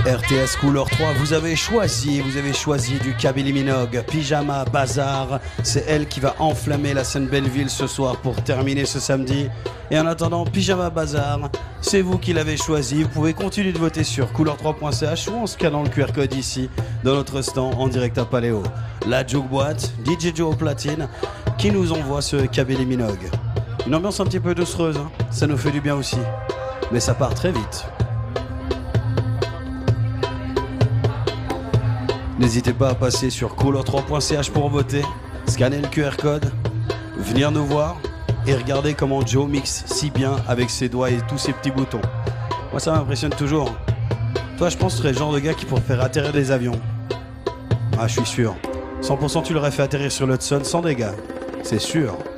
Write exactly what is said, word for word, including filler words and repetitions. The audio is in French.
R T S Couleur trois, vous avez choisi, vous avez choisi du Kabylie Minogue, Pyjama Bazar, c'est elle qui va enflammer la scène Belleville ce soir pour terminer ce samedi. Et en attendant, Pyjama Bazar, c'est vous qui l'avez choisi, vous pouvez continuer de voter sur couleur trois point c h ou en scannant le Q R code ici, dans notre stand en direct à Paléo. La Juke Boîte, D J Joe au platine, qui nous envoie ce Kabylie Minogue. Une ambiance un petit peu doucereuse, hein, ça nous fait du bien aussi, mais ça part très vite. N'hésitez pas à passer sur couleur trois point c h pour voter, scanner le Q R code, venir nous voir et regarder comment Joe mixe si bien avec ses doigts et tous ses petits boutons. Moi ça m'impressionne toujours. Toi je pense que tu serais le genre de gars qui pourrait faire atterrir des avions. Ah je suis sûr. cent pour cent tu l'aurais fait atterrir sur l'Hudson sans dégâts. C'est sûr.